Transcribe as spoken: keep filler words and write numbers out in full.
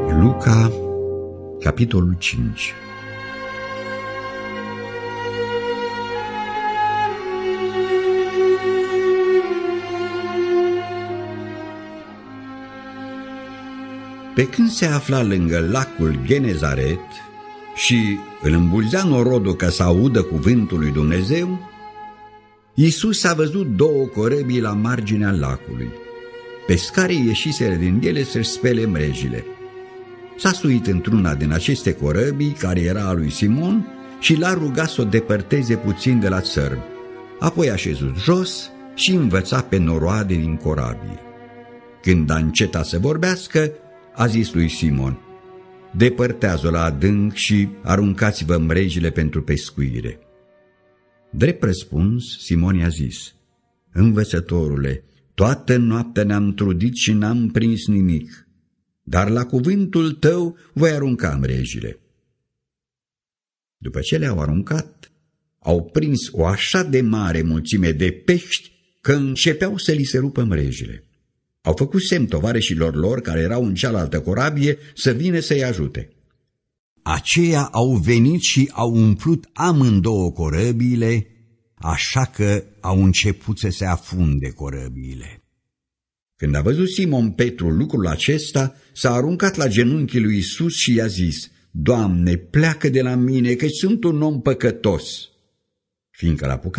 Luca, capitolul cinci. Pe când se afla lângă lacul Genezaret și îl îmbulzea norodul ca să audă cuvântul lui Dumnezeu, Iisus a văzut două corăbii la marginea lacului. Pescarii ieșiseră din ele să-și spele mrejile. S-a suit într-una din aceste corăbii, care era a lui Simon, și l-a rugat să o depărteze puțin de la țărm. Apoi a șezut jos și învăța pe noroade din corabie. Când a încetat să vorbească, a zis lui Simon: depărtează-o la adânc și aruncați-vă mrejile pentru pescuire. Drept răspuns, Simon i-a zis: învățătorule, toată noaptea ne-am trudit și n-am prins nimic, dar la cuvântul tău voi arunca mrejile. După ce le-au aruncat, au prins o așa de mare mulțime de pești că începeau să li se rupă mrejile. Au făcut semn tovarășilor lor care erau în cealaltă corabie să vină să-i ajute. Aceia au venit și au umplut amândouă corăbiile, așa că au început să se afunde corăbiile. Când a văzut Simon Petru lucrul acesta, s-a aruncat la genunchii lui Iisus și i-a zis: Doamne, pleacă de la mine, că sunt un om păcătos. Fiindcă l-a apucat